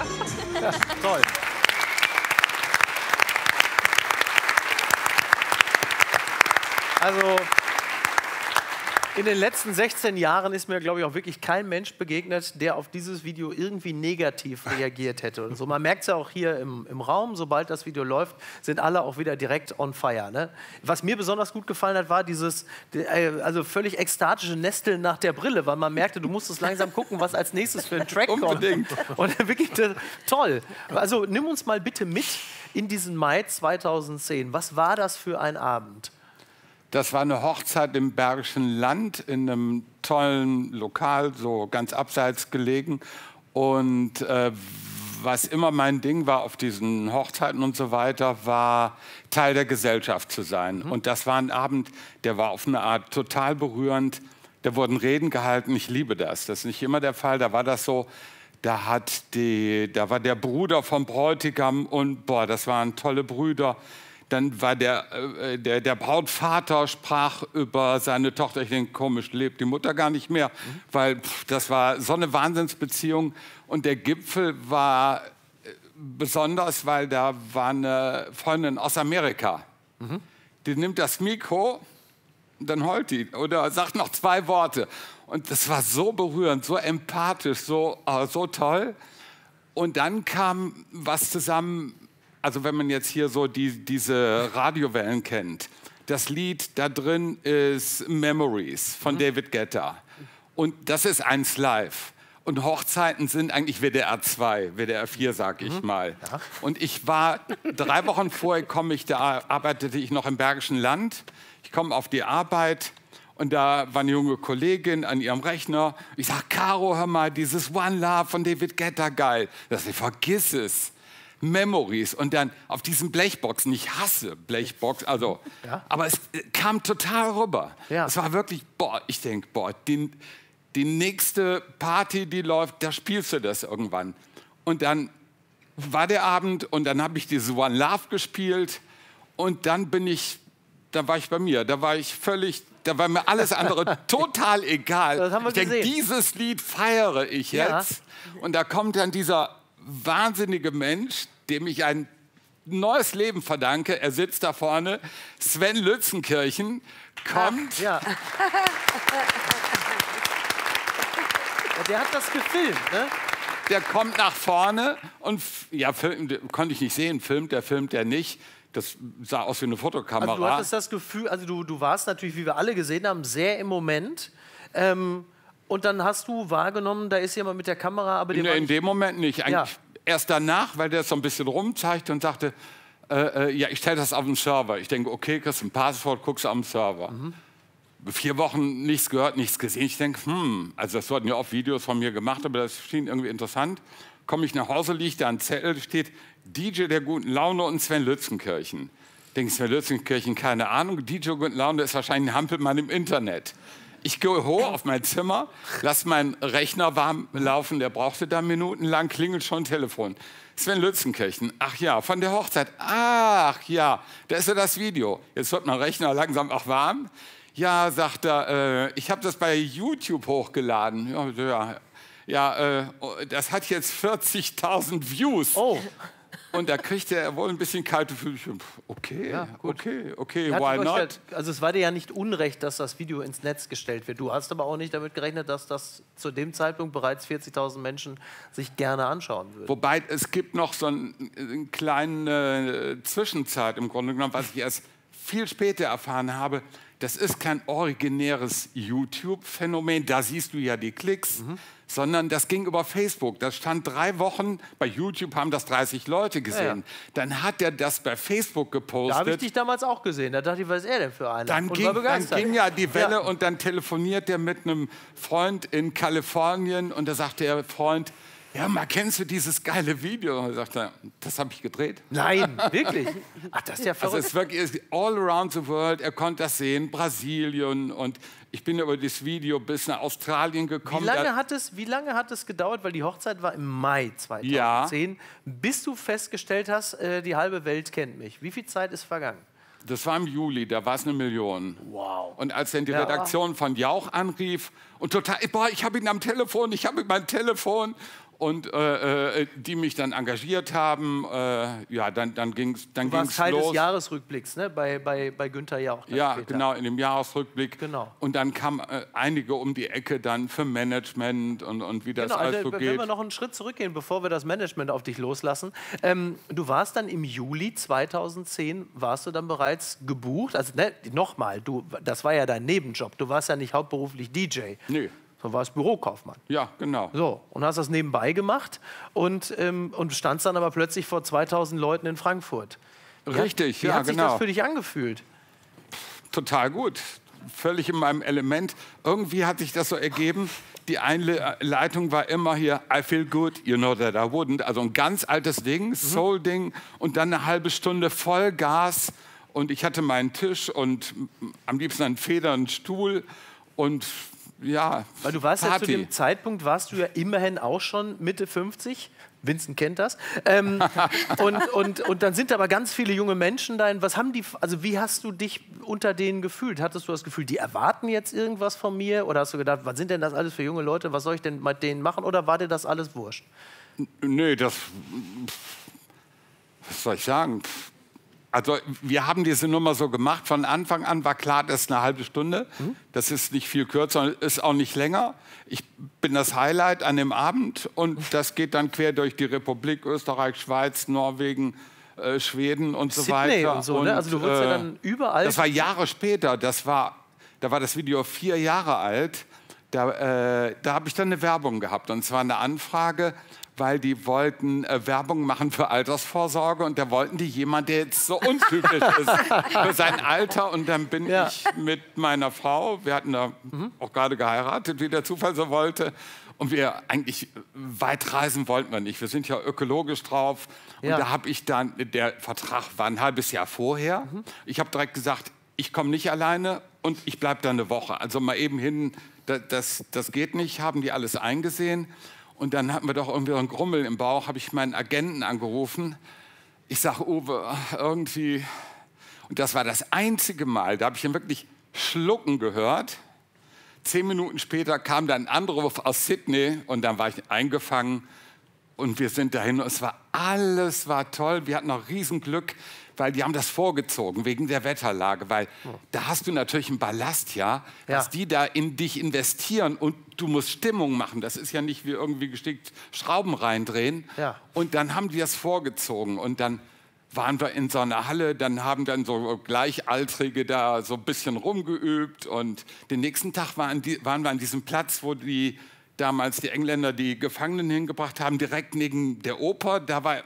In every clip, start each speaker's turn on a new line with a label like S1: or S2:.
S1: Ja, toll. Also, in den letzten 16 Jahren ist mir, glaube ich, auch wirklich kein Mensch begegnet, der auf dieses Video irgendwie negativ reagiert hätte. Und so, man merkt es ja auch hier im Raum, sobald das Video läuft, sind alle auch wieder direkt on fire. Ne? Was mir besonders gut gefallen hat, war dieses also völlig ekstatische Nesteln nach der Brille, weil man merkte, du musstest langsam gucken, was als nächstes für ein Track kommt.
S2: Unbedingt.
S1: Und wirklich toll. Also nimm uns mal bitte mit in diesen Mai 2010. Was war das für ein Abend?
S2: Das war eine Hochzeit im Bergischen Land in einem tollen Lokal, so ganz abseits gelegen. Und was immer mein Ding war auf diesen Hochzeiten und so weiter, war Teil der Gesellschaft zu sein. Und das war ein Abend, der war auf eine Art total berührend. Da wurden Reden gehalten, ich liebe das. Das ist nicht immer der Fall, da war das so. Da war der Bruder vom Bräutigam und boah, das waren tolle Brüder. Dann war der Brautvater sprach über seine Tochter. Ich denke, komisch, lebt die Mutter gar nicht mehr, weil das war so eine Wahnsinnsbeziehung. Und der Gipfel war besonders, weil da war eine Freundin aus Amerika. Die nimmt das Mikro und dann heult die oder sagt noch 2 Worte. Und das war so berührend, so empathisch, so toll. Und dann kam was zusammen. Also wenn man jetzt hier so diese Radiowellen kennt, das Lied da drin ist Memories von David Guetta. Und das ist eins live. Und Hochzeiten sind eigentlich WDR 2, WDR 4, sag ich mal. Ja. Und ich war 3 Wochen vorher, arbeitete ich noch im Bergischen Land. Ich komme auf die Arbeit und da war eine junge Kollegin an ihrem Rechner. Ich sag, Caro, hör mal, dieses One Love von David Guetta, geil. Das ich vergiss es. Memories und dann auf diesen Blechboxen. Ich hasse Blechboxen, also, ja. Aber es kam total rüber. Ja. Es war wirklich, boah, ich denke, boah, die nächste Party, die läuft, da spielst du das irgendwann. Und dann war der Abend und dann habe ich diese One Love gespielt und dann war ich bei mir, da war mir alles andere total egal.
S1: Das haben wir
S2: ich denke, dieses Lied feiere ich jetzt. Ja. Und da kommt dann dieser wahnsinnige Mensch, dem ich ein neues Leben verdanke. Er sitzt da vorne. Sven Lützenkirchen kommt.
S1: Ja. Der hat das gefilmt, ne?
S2: Der kommt nach vorne und konnte ich nicht sehen, filmt der nicht. Das sah aus wie eine Fotokamera.
S1: Also du hattest das Gefühl, also du warst natürlich, wie wir alle gesehen haben, sehr im Moment. Und dann hast du wahrgenommen, da ist jemand mit der Kamera, aber
S2: in dem Moment nicht. Eigentlich erst danach, weil der so ein bisschen rumzeigte und sagte, ja, ich stelle das auf den Server. Ich denke, okay, kriegst ein Passwort, guckst am Server. 4 Wochen nichts gehört, nichts gesehen. Ich denke, also das wurden ja oft Videos von mir gemacht, aber das schien irgendwie interessant. Komme ich nach Hause, liegt da ein Zettel, steht DJ der guten Laune und Sven Lützenkirchen. Denke Sven Lützenkirchen, keine Ahnung. DJ der guten Laune ist wahrscheinlich ein Hampelmann im Internet. Ich gehe hoch auf mein Zimmer, lasse meinen Rechner warm laufen, der brauchte da minutenlang, klingelt schon Telefon. Sven Lützenkirchen, ach ja, von der Hochzeit, ach ja, da ist ja das Video. Jetzt wird mein Rechner langsam auch warm. Ja, sagt er, ich habe das bei YouTube hochgeladen. Das hat jetzt 40.000 Views.
S1: Oh.
S2: Und da kriegt er wohl ein bisschen kalte Füße. Okay,
S1: ja,
S2: okay, why not?
S1: Also es war dir ja nicht unrecht, dass das Video ins Netz gestellt wird. Du hast aber auch nicht damit gerechnet, dass das zu dem Zeitpunkt bereits 40.000 Menschen sich gerne anschauen würden.
S2: Wobei es gibt noch so eine kleine Zwischenzeit im Grunde genommen, was ich erst viel später erfahren habe. Das ist kein originäres YouTube-Phänomen, da siehst du ja die Klicks, sondern das ging über Facebook. Das stand 3 Wochen, bei YouTube haben das 30 Leute gesehen. Ja. Dann hat er das bei Facebook gepostet.
S1: Da habe ich dich damals auch gesehen, da dachte ich, was ist er denn für einer?
S2: Dann ging ja die Welle und dann telefoniert er mit einem Freund in Kalifornien und da sagte der Freund, ja, mal kennst du dieses geile Video? Und er sagte, das habe ich gedreht.
S1: Nein, wirklich? Ach, das ist ja verrückt.
S2: Also es ist wirklich all around the world. Er konnte das sehen, Brasilien und ich bin über das Video bis nach Australien gekommen.
S1: Wie lange hat es gedauert, weil die Hochzeit war im Mai 2010, bis du festgestellt hast, die halbe Welt kennt mich? Wie viel Zeit ist vergangen?
S2: Das war im Juli, da war es 1 Million.
S1: Wow.
S2: Und als dann die Redaktion von Jauch anrief und total, boah, ich habe ihn am Telefon, ich habe mein Telefon. und die mich dann engagiert haben. Ja, dann ging es los.
S1: Du warst Teil des Jahresrückblicks, ne? bei Günther Jauch.
S2: Ja,
S1: später.
S2: genau, in dem Jahresrückblick.
S1: Genau.
S2: Und dann kamen einige um die Ecke dann für Management und wie das
S1: Genau,
S2: alles so
S1: wenn
S2: geht.
S1: wir noch einen Schritt zurückgehen, bevor wir das Management auf dich loslassen. Du warst dann im Juli 2010, warst du dann bereits gebucht? Also ne, nochmal, das war ja dein Nebenjob. Du warst ja nicht hauptberuflich DJ.
S2: Nee.
S1: Du warst Bürokaufmann.
S2: Ja, genau.
S1: So, und hast das nebenbei gemacht und standst dann aber plötzlich vor 2000 Leuten in Frankfurt.
S2: Richtig,
S1: wie
S2: ja,
S1: hat sich
S2: genau.
S1: das für dich angefühlt?
S2: Total gut. Völlig in meinem Element. Irgendwie hat sich das so ergeben. Die Einleitung war immer hier, I feel good, you know that I wouldn't. Also ein ganz altes Ding, Soul-Ding. Und dann eine halbe Stunde Vollgas. Und ich hatte meinen Tisch und am liebsten einen federnden Stuhl. Und ja,
S1: Weil du warst ja
S2: Party.
S1: zu dem Zeitpunkt, warst du ja immerhin auch schon Mitte 50. Vincent kennt das. Und dann sind aber ganz viele junge Menschen da. Wie hast du dich unter denen gefühlt? Hattest du das Gefühl, die erwarten jetzt irgendwas von mir? Oder hast du gedacht, was sind denn das alles für junge Leute? Was soll ich denn mit denen machen? Oder war dir das alles wurscht?
S2: Nee, was soll ich sagen? Also wir haben diese Nummer so gemacht, von Anfang an war klar, das ist eine halbe Stunde. Das ist nicht viel kürzer, ist auch nicht länger. Ich bin das Highlight an dem Abend und das geht dann quer durch die Republik, Österreich, Schweiz, Norwegen, Schweden und so
S1: Sydney
S2: weiter.
S1: Und so, ne? Also du wurdest ja dann überall...
S2: Das war Jahre später, da war das Video 4 Jahre alt. Da habe ich dann eine Werbung gehabt und zwar eine Anfrage, weil die wollten Werbung machen für Altersvorsorge und da wollten die jemand, der jetzt so untypisch ist für sein Alter. Und dann bin ich mit meiner Frau, wir hatten da auch gerade geheiratet, wie der Zufall so wollte. Und wir eigentlich weit reisen wollten wir nicht. Wir sind ja ökologisch drauf. Und da habe ich dann, der Vertrag war ein halbes Jahr vorher. Ich habe direkt gesagt, ich komme nicht alleine und ich bleibe da eine Woche. Also mal eben hin, das geht nicht, haben die alles eingesehen. Und dann hatten wir doch irgendwie einen Grummel im Bauch, habe ich meinen Agenten angerufen. Ich sage, Uwe, irgendwie... Und das war das einzige Mal, da habe ich ihn wirklich schlucken gehört. 10 Minuten später kam dann ein Anruf aus Sydney und dann war ich eingefangen und wir sind dahin. Und alles war toll, wir hatten noch Riesenglück, weil die haben das vorgezogen wegen der Wetterlage, weil da hast du natürlich einen Ballast, dass die da in dich investieren und du musst Stimmung machen. Das ist ja nicht wie irgendwie gestickt Schrauben reindrehen.
S1: Ja.
S2: Und dann haben die das vorgezogen und dann waren wir in so einer Halle, dann haben dann so Gleichaltrige da so ein bisschen rumgeübt und den nächsten Tag waren wir an diesem Platz, wo damals die Engländer die Gefangenen hingebracht haben, direkt neben der Oper. Da war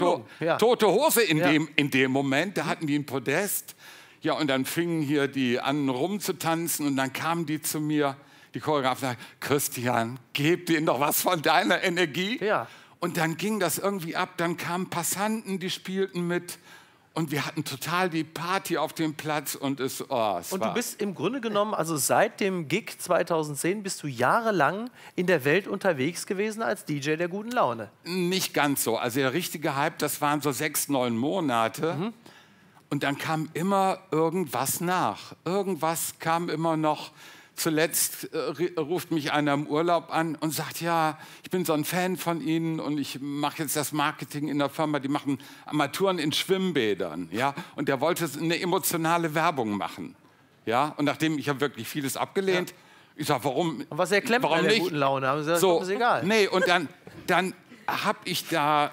S2: tote Hose in dem Moment. Da hatten die ein Podest. Ja, und dann fingen hier die an rumzutanzen und dann kamen die zu mir, die Choreografen, sagten, Christian, gib denen doch was von deiner Energie.
S1: Ja.
S2: Und dann ging das irgendwie ab. Dann kamen Passanten, die spielten mit. Und wir hatten total die Party auf dem Platz und
S1: du bist im Grunde genommen, also seit dem Gig 2010 bist du jahrelang in der Welt unterwegs gewesen als DJ der guten Laune.
S2: Nicht ganz so. Also der richtige Hype, das waren so 6, 9 Monate. Und dann kam immer irgendwas nach. Irgendwas kam immer noch. Zuletzt ruft mich einer im Urlaub an und sagt, ja, ich bin so ein Fan von Ihnen und ich mache jetzt das Marketing in der Firma, die machen Armaturen in Schwimmbädern. Ja? Und der wollte eine emotionale Werbung machen. Ja? Und nachdem ich habe wirklich vieles abgelehnt, ich sage, warum?
S1: Und was erklemmt
S2: warum
S1: an der
S2: nicht?
S1: guten Laune? Haben Sie gesagt,
S2: So,
S1: ist egal.
S2: Nee, und dann habe ich da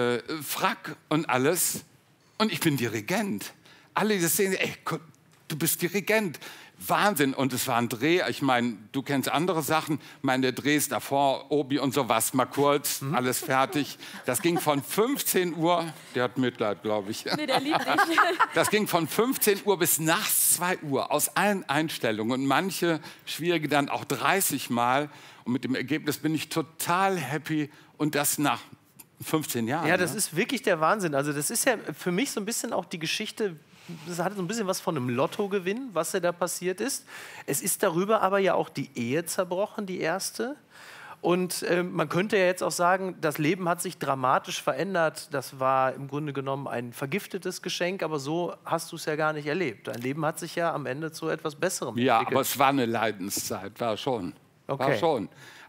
S2: Frack und alles und ich bin Dirigent. Alle, die sehen, ey, du bist Dirigent. Wahnsinn. Und es war ein Dreh. Ich meine, du kennst andere Sachen. Der Dreh ist davor, Obi und sowas, mal kurz, alles fertig. Das ging von 15 Uhr, der hat Mitleid, glaube ich.
S3: Nee, der liebt dich.
S2: Das ging von 15 Uhr bis nachts 2 Uhr, aus allen Einstellungen. Und manche schwierige dann auch 30 Mal. Und mit dem Ergebnis bin ich total happy. Und das nach 15 Jahren.
S1: Ja, das ist wirklich der Wahnsinn. Also das ist ja für mich so ein bisschen auch die Geschichte. Das hat so ein bisschen was von einem Lottogewinn, was da passiert ist. Es ist darüber aber ja auch die Ehe zerbrochen, die erste. Und man könnte ja jetzt auch sagen, das Leben hat sich dramatisch verändert. Das war im Grunde genommen ein vergiftetes Geschenk, aber so hast du es ja gar nicht erlebt. Dein Leben hat sich ja am Ende zu etwas Besserem entwickelt.
S2: Ja, aber es war eine Leidenszeit, war schon.
S1: Okay.
S2: War schon.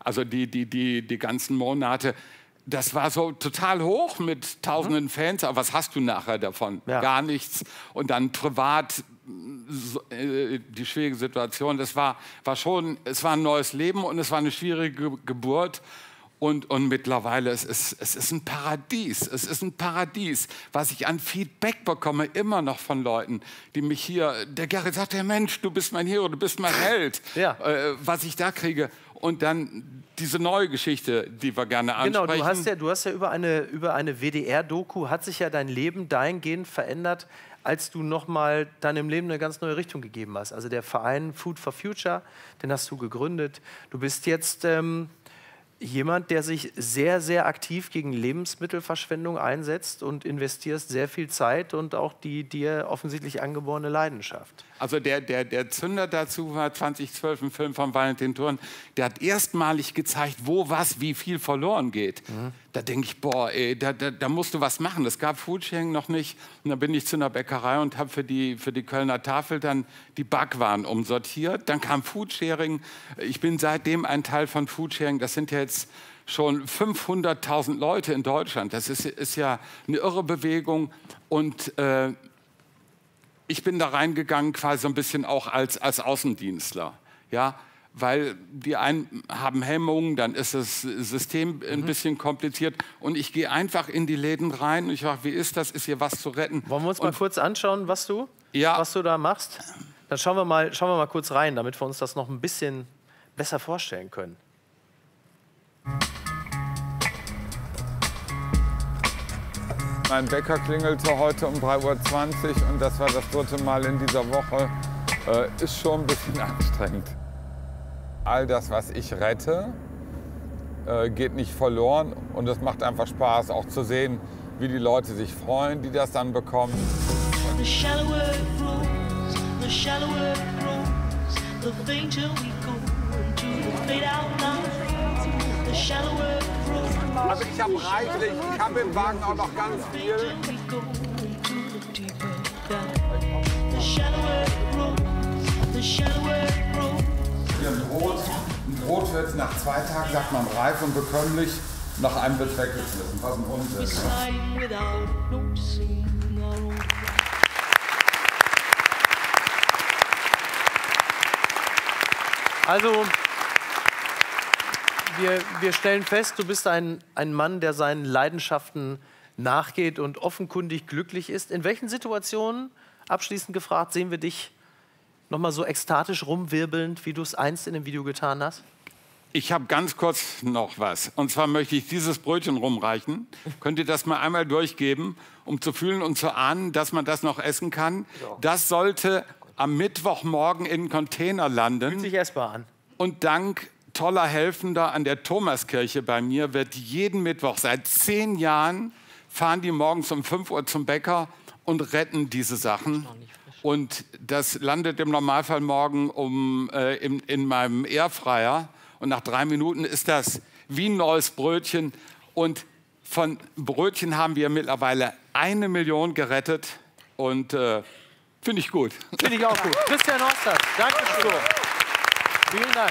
S2: Also die ganzen Monate. Das war so total hoch mit tausenden Fans. Aber was hast du nachher davon?
S1: Ja.
S2: Gar nichts. Und dann privat die schwierige Situation. Es war ein neues Leben und es war eine schwierige Geburt. Und mittlerweile, es ist ein Paradies. Es ist ein Paradies, was ich an Feedback bekomme, immer noch von Leuten, die mich hier, der Gerrit sagt, hey Mensch, du bist mein Hero, du bist mein Held,
S1: Ja.
S2: Was ich da kriege. Und dann diese neue Geschichte, die wir gerne ansprechen.
S1: Genau, du hast ja über eine WDR-Doku, hat sich ja dein Leben dahingehend verändert, als du nochmal deinem Leben eine ganz neue Richtung gegeben hast. Also der Verein Food for Future, den hast du gegründet. Du bist jetzt jemand, der sich sehr, sehr aktiv gegen Lebensmittelverschwendung einsetzt und investierst sehr viel Zeit und auch die dir offensichtlich angeborene Leidenschaft.
S2: Also der Zünder dazu war 2012 ein Film von Valentin Thurn, der hat erstmalig gezeigt, wo was, wie viel verloren geht. Da denke ich, boah, ey, da musst du was machen. Es gab Foodsharing noch nicht. Und dann bin ich zu einer Bäckerei und habe für die Kölner Tafel dann die Backwaren umsortiert. Dann kam Foodsharing. Ich bin seitdem ein Teil von Foodsharing. Das sind ja jetzt schon 500.000 Leute in Deutschland. Das ist ja eine irre Bewegung. Und ich bin da reingegangen quasi so ein bisschen auch als Außendienstler, ja, weil die einen haben Hemmungen, dann ist das System ein bisschen kompliziert und ich gehe einfach in die Läden rein und ich frage, wie ist das, ist hier was zu retten?
S1: Wollen wir uns mal kurz anschauen, was du da machst? Dann schauen wir mal kurz rein, damit wir uns das noch ein bisschen besser vorstellen können.
S3: Mein Wecker klingelte heute um 3:20 Uhr und das war das 3. Mal in dieser Woche. Ist schon ein bisschen anstrengend. All das, was ich rette, geht nicht verloren und es macht einfach Spaß, auch zu sehen, wie die Leute sich freuen, die das dann bekommen. Also ich habe reichlich, ich habe im Wagen auch noch ganz viel. Hier ein Brot wird nach 2 Tagen, sagt man, reif und bekömmlich, nach einem wird weggeschmissen, was ein Unsinn.
S1: Also, wir stellen fest, du bist ein Mann, der seinen Leidenschaften nachgeht und offenkundig glücklich ist. In welchen Situationen, abschließend gefragt, sehen wir dich noch mal so ekstatisch rumwirbelnd, wie du es einst in dem Video getan hast?
S2: Ich habe ganz kurz noch was. Und zwar möchte ich dieses Brötchen rumreichen. Könnt ihr das mal einmal durchgeben, um zu fühlen und zu ahnen, dass man das noch essen kann? Ja. Das sollte am Mittwochmorgen in einen Container landen.
S1: Fühlt sich essbar an.
S2: Und dank toller Helfender an der Thomaskirche bei mir wird jeden Mittwoch seit 10 Jahren fahren die morgens um 5 Uhr zum Bäcker und retten diese Sachen. Und das landet im Normalfall morgen in meinem Airfryer. Und nach 3 Minuten ist das wie ein neues Brötchen. Und von Brötchen haben wir mittlerweile 1 Million gerettet. Und finde ich gut.
S1: Finde ich auch gut. Christian Ostert, danke schön. Vielen Dank.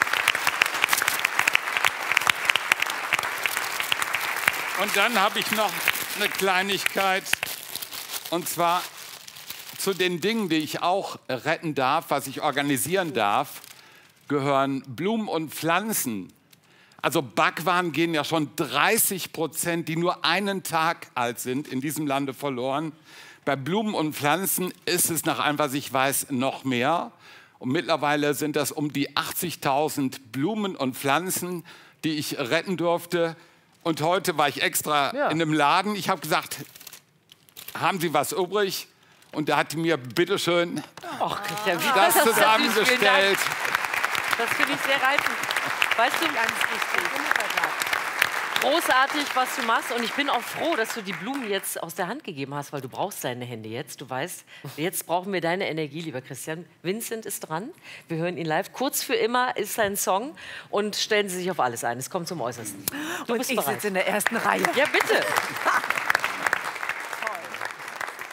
S2: Und dann habe ich noch eine Kleinigkeit. Und zwar zu den Dingen, die ich auch retten darf, was ich organisieren darf, gehören Blumen und Pflanzen. Also Backwaren gehen ja schon 30%, die nur einen Tag alt sind, in diesem Lande verloren. Bei Blumen und Pflanzen ist es nach allem, was ich weiß, noch mehr. Und mittlerweile sind das um die 80.000 Blumen und Pflanzen, die ich retten durfte. Und heute war ich extra in einem Laden. Ich habe gesagt, haben Sie was übrig? Und da hat mir bitteschön das zusammengestellt.
S4: Das finde ich sehr reizend. Weißt du, ganz wichtig. Großartig, was du machst. Und ich bin auch froh, dass du die Blumen jetzt aus der Hand gegeben hast, weil du brauchst deine Hände jetzt. Du weißt, jetzt brauchen wir deine Energie, lieber Christian. Vincent ist dran. Wir hören ihn live. Kurz für immer ist sein Song. Und stellen Sie sich auf alles ein. Es kommt zum Äußersten.
S5: Und ich sitze in der ersten Reihe.
S4: Ja, bitte.